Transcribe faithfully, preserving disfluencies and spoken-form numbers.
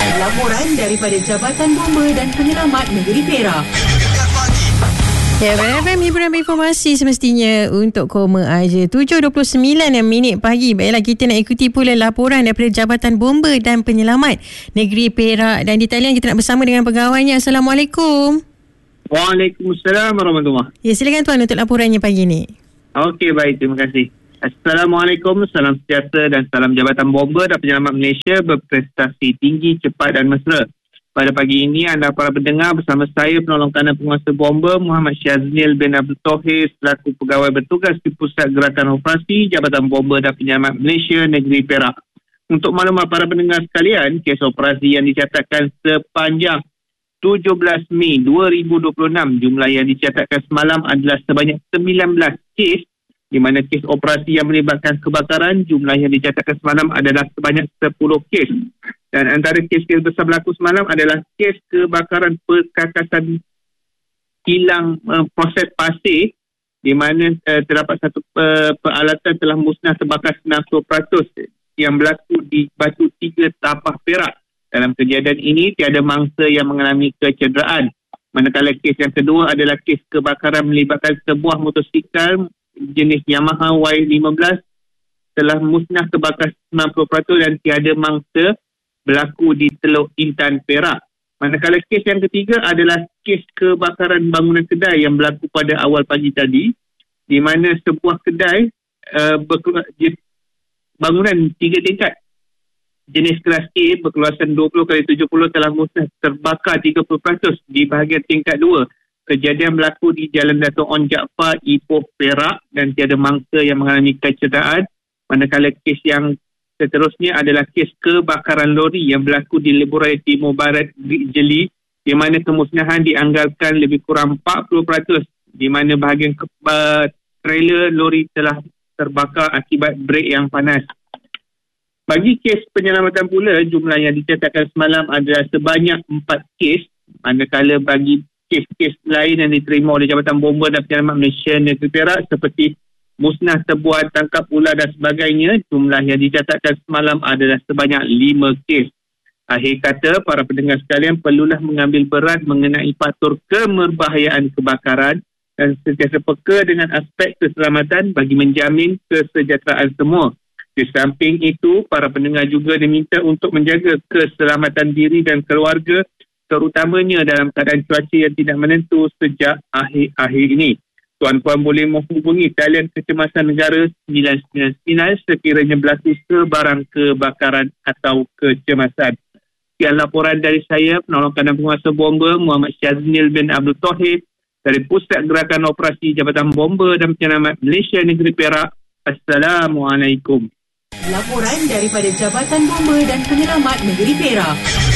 Laporan daripada Jabatan Bomba dan Penyelamat Negeri Perak. Ya, F M hiburan informasi semestinya untuk koma aja. tujuh dua puluh sembilan minit pagi. Baiklah, kita nak ikuti pula laporan daripada Jabatan Bomba dan Penyelamat Negeri Perak. Dan di talian kita nak bersama dengan pegawainya. Assalamualaikum. Waalaikumsalam warahmatullahi. Ya, silakan tuan untuk laporannya pagi ni. Okey, baik. Terima kasih. Assalamualaikum, salam sejahtera dan salam Jabatan Bomba dan Penyelamat Malaysia berprestasi tinggi, cepat dan mesra. Pada pagi ini, anda para pendengar bersama saya, Penolong Kanan Penguasa Bomba Muhammad Syaznil bin Abdul Tohir selaku pegawai bertugas di Pusat Gerakan Operasi Jabatan Bomba dan Penyelamat Malaysia Negeri Perak. Untuk maklumat para pendengar sekalian, kes operasi yang dicatatkan sepanjang tujuh belas Mei dua ribu dua puluh enam, jumlah yang dicatatkan semalam adalah sebanyak sembilan belas kes, di mana kes operasi yang melibatkan kebakaran, jumlah yang dicatatkan semalam adalah sebanyak sepuluh kes. Dan antara kes-kes besar berlaku semalam adalah kes kebakaran perkakasan kilang uh, proses pasir, di mana uh, terdapat satu uh, peralatan telah musnah terbakar sembilan puluh peratus yang berlaku di Batu Tiga Tapah Perak. Dalam kejadian ini, tiada mangsa yang mengalami kecederaan. Manakala kes yang kedua adalah kes kebakaran melibatkan sebuah motosikal jenis Yamaha Y lima belas telah musnah terbakar sembilan puluh peratus dan tiada mangsa, berlaku di Teluk Intan, Perak. Manakala kes yang ketiga adalah kes kebakaran bangunan kedai yang berlaku pada awal pagi tadi, di mana sebuah kedai uh, berkelu- bangunan tiga tingkat jenis kelas A berkeluasan dua puluh kali tujuh puluh telah musnah terbakar tiga puluh peratus di bahagian tingkat dua. Kejadian berlaku di Jalan Dato' On Jaafar, Ipoh, Perak dan tiada mangsa yang mengalami kecederaan. Manakala kes yang seterusnya adalah kes kebakaran lori yang berlaku di Leburai Timur Barat, Jeli, di mana kemusnahan dianggarkan lebih kurang empat puluh peratus, di mana bahagian ke- uh, trailer lori telah terbakar akibat brek yang panas. Bagi kes penyelamatan pula, jumlah yang dicatatkan semalam adalah sebanyak empat kes, manakala bagi kes-kes lain yang diterima oleh Jabatan Bomba dan Penyelamat Malaysia Negeri Perak seperti musnah tebuan, tangkap ular dan sebagainya, jumlah yang dicatatkan semalam adalah sebanyak lima kes. Akhir kata, para pendengar sekalian perlulah mengambil berat mengenai faktor kemerbahayaan kebakaran dan sentiasa peka dengan aspek keselamatan bagi menjamin kesejahteraan semua. Di samping itu, para pendengar juga diminta untuk menjaga keselamatan diri dan keluarga, terutamanya dalam keadaan cuaca yang tidak menentu sejak akhir-akhir ini. Tuan-puan boleh menghubungi talian kecemasan negara sembilan sembilan sembilan sekiranya berlaku sebarang kebakaran atau kecemasan. Sekian laporan dari saya, Penolong Kanan Penguasa Bomba Muhammad Syaznil bin Abdul Tohir dari Pusat Gerakan Operasi Jabatan Bomba dan Penyelamat Malaysia Negeri Perak. Assalamualaikum. Laporan daripada Jabatan Bomba dan Penyelamat Negeri Perak.